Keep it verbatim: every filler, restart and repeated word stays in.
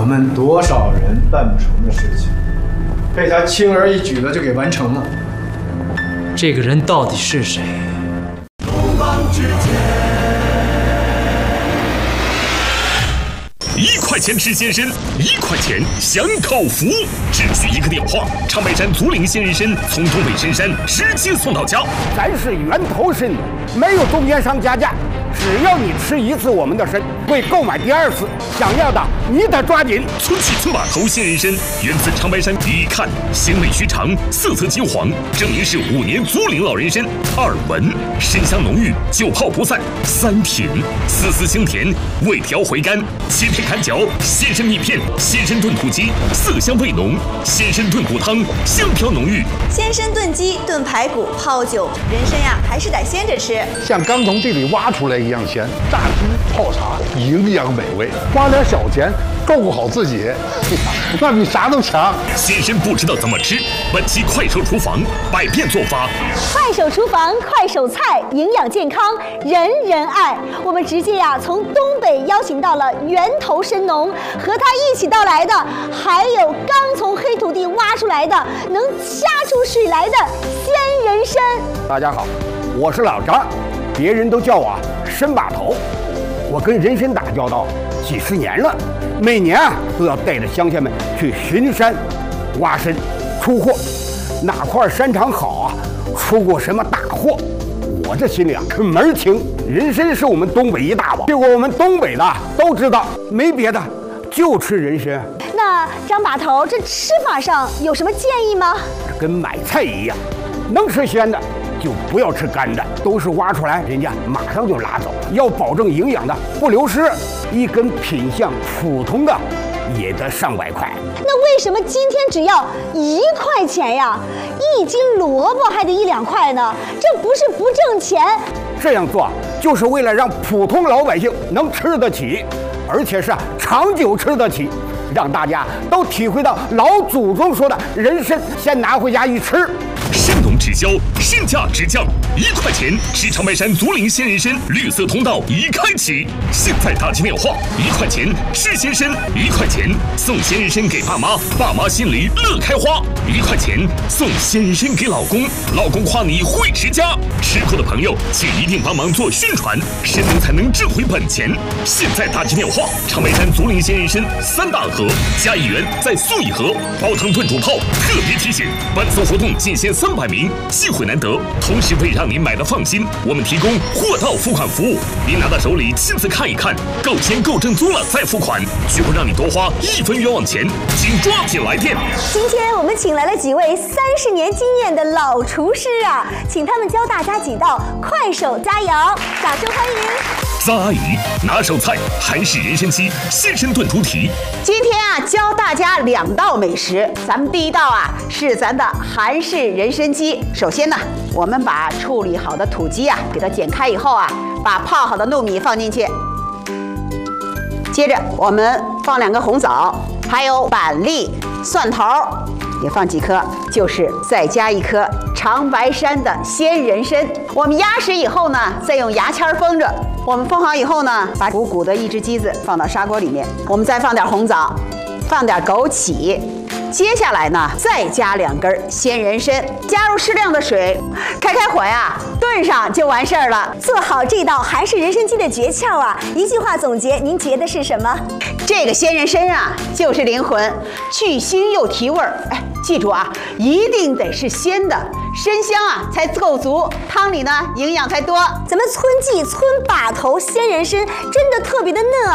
们多少人办不成的事情，被他轻而易举的就给完成了。 这个人到底是谁？ 鲁莽之间。 一块钱吃鲜参，一块钱享口福，只需一个电话，长白山竹林鲜人参从东北深山直接送到家。 咱是源头参，没有中间商加价。只要你吃一次我们的参，会购买第二次。想要的你得抓紧。 村起村把头鲜人参源自长白山，一看鲜味须长，色泽金黄，证明是五年竹林老人参。二闻参香浓郁，久泡不散。三品丝丝清甜，味调回甘。切片砍嚼，鲜参蜜片，鲜参炖土鸡，色香味浓。鲜参炖骨汤，香飘浓郁。 鲜参炖鸡、炖排骨、泡酒，人参呀还是得鲜着吃。 像刚从地里挖出来一样鲜，榨汁泡茶，营养美味。花点小钱照顾好自己，那比啥都强。 鲜参不知道怎么吃，本期快手厨房百变做法。 快手厨房，快手菜，营养健康，人人爱。我们直接呀从东北邀请到了源头参农，和他一起到来的还有刚从黑土地挖出来的能掐出水来的鲜人参。 大家好，我是老张，别人都叫我参把头。我跟人参打交道几十年了，每年啊都要带着乡亲们去巡山、挖参、出货。哪块山场好啊，出过什么大货，我这心里啊可门儿清。人参是我们东北一大宝，去过我们东北的都知道，没别的，就吃人参。 那张把头，这吃法上有什么建议吗？ 跟买菜一样，能吃鲜的就不要吃干的，都是挖出来人家马上就拿走，要保证营养的不流失。一根品相普通的也得上百块， 那为什么今天只要一块钱呀？一斤萝卜还得一两块呢？这不是不挣钱？ 这样做就是为了让普通老百姓能吃得起，而且是长久吃得起，让大家都体会到老祖宗说的人参先拿回家一吃。 参农直销，身价直降，一块钱吃长白山竹林鲜人参，绿色通道已开启。现在打起电话，一块钱吃鲜参，一块钱送鲜人参给爸妈，爸妈心里乐开花；一块钱送鲜人参给老公，老公夸你会持家。吃过的朋友，请一定帮忙做宣传，参农才能挣回本钱。现在打起电话，长白山竹林鲜人参三大盒加一元再送一盒，煲汤炖煮泡。特别提醒，本次活动仅限三百名，机会难得，同时为让您买的放心，我们提供货到付款服务。您拿到手里亲自看一看，够签够正宗了再付款，绝不让你多花一分冤枉钱，请抓紧来电。 今天我们请来了几位三十年经验的老厨师啊，请他们教大家几道快手佳肴，掌声欢迎。 张阿姨拿手菜韩式人参鸡鲜参炖猪蹄。 今天啊，教大家两道美食。咱们第一道啊是咱的韩式人参鸡。首先呢，我们把处理好的土鸡啊给它剪开以后啊，把泡好的糯米放进去。接着我们放两个红枣，还有板栗、蒜头，也放几颗，就是再加一颗长白山的鲜人参。我们压实以后呢，再用牙签封着。我们封好以后呢，把鼓鼓的一只鸡子放到砂锅里面，我们再放点红枣，放点枸杞，接下来呢，再加两根鲜人参，加入适量的水，开开火呀，炖上就完事儿了。 做好这道韩式人参鸡的诀窍啊，一句话总结，您觉得是什么？ 这个鲜人参啊，就是灵魂，去腥又提味儿。哎，记住啊，一定得是鲜的，参香啊才够足，汤里呢营养才多。 咱们村记村把头鲜人参真的特别的嫩啊。